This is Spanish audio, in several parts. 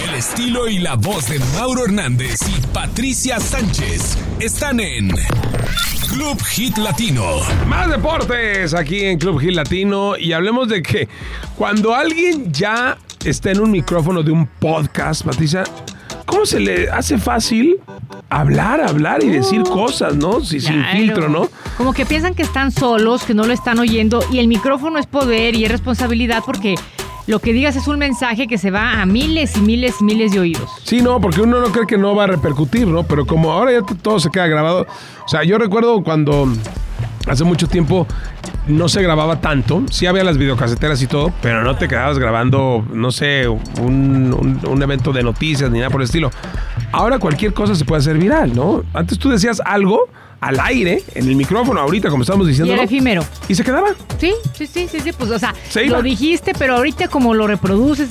El estilo y la voz de Mauro Hernández y Patricia Sánchez están en Club Hit Latino. Más deportes aquí en Club Hit Latino. Y hablemos de que cuando alguien ya está en un micrófono de un podcast, Patricia, ¿cómo se le hace fácil hablar y decir cosas, ¿no? Sin filtro, ¿no? Como que piensan que están solos, que no lo están oyendo. Y el micrófono es poder y es responsabilidad porque lo que digas es un mensaje que se va a miles y miles y miles de oídos. Sí, no, porque uno no cree que no va a repercutir, ¿no? Pero como ahora ya todo se queda grabado. O sea, yo recuerdo cuando hace mucho tiempo no se grababa tanto. Sí había las videocaseteras y todo, pero no te quedabas grabando, no sé, un evento de noticias ni nada por el estilo. Ahora cualquier cosa se puede hacer viral, ¿no? Antes tú decías algo al aire, en el micrófono, ahorita, como estamos diciendo. Y era efímero. Y se quedaba. Sí, pues, o sea, lo dijiste, pero ahorita como lo reproduces,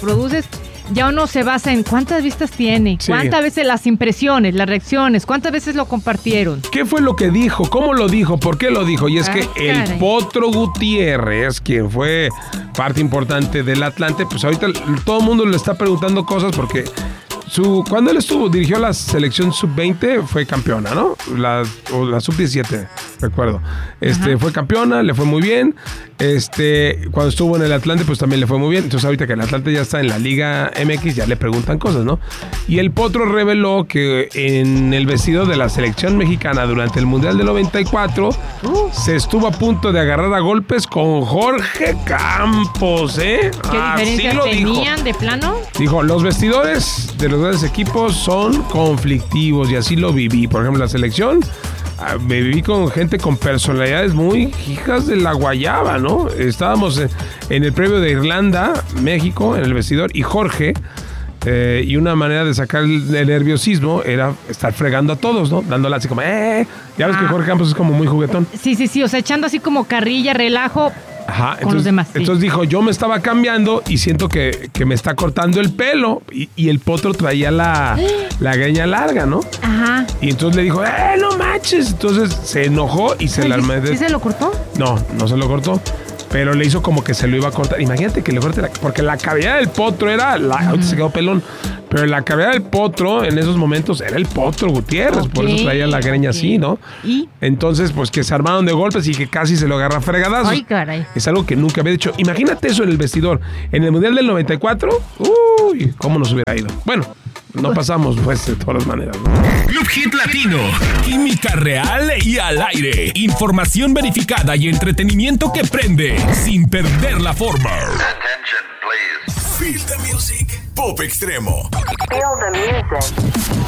ya uno se basa en cuántas vistas tiene, cuántas veces las impresiones, las reacciones, cuántas veces lo compartieron. ¿Qué fue lo que dijo? ¿Cómo lo dijo? ¿Por qué lo dijo? Y es que el Potro Gutiérrez, quien fue parte importante del Atlante, pues ahorita todo el mundo le está preguntando cosas porque cuando él dirigió la selección sub-20, fue campeona, ¿no? La sub-17, recuerdo. Fue campeona, le fue muy bien. Cuando estuvo en el Atlante, pues también le fue muy bien. Entonces ahorita que el Atlante ya está en la Liga MX, ya le preguntan cosas, ¿no? Y el Potro reveló que en el vestido de la selección mexicana durante el Mundial del 94 se estuvo a punto de agarrar a golpes con Jorge Campos, ¿eh? ¿Qué diferencia tenían de plano? Dijo, los vestidores de los grandes equipos son conflictivos y así lo viví. Por ejemplo, la selección, me viví con gente con personalidades muy hijas de la guayaba, ¿no? Estábamos en el previo de Irlanda, México, en el vestidor, y Jorge, y una manera de sacar el nerviosismo era estar fregando a todos, ¿no? Dándole así como, ya ves que Jorge Campos es como muy juguetón. Sí, o sea, echando así como carrilla, relajo. Ajá, con los demás. Sí. Entonces dijo, yo me estaba cambiando y siento que me está cortando el pelo. Y el Potro traía la greña larga, ¿no? Ajá. Y entonces le dijo, no manches. Entonces se enojó y se la armó. ¿Sí se lo cortó? No se lo cortó. Pero le hizo como que se lo iba a cortar. Imagínate que le corte porque la cabellera del Potro era ahorita se quedó pelón. Pero la cabellera del Potro en esos momentos era el Potro Gutiérrez. Por eso traía la greña así, ¿no? ¿Y? Entonces, pues que se armaron de golpes y que casi se lo agarra fregadazos. Ay, caray. Es algo que nunca había dicho. Imagínate eso en el vestidor. En el Mundial del 94, cómo nos hubiera ido. Bueno, no pasamos, pues, de todas maneras, ¿no? Club Hit Latino. Química real y al aire. Información verificada y entretenimiento que prende sin perder la forma. Attention, please. Feel the music. Pop Extremo. Feel the music.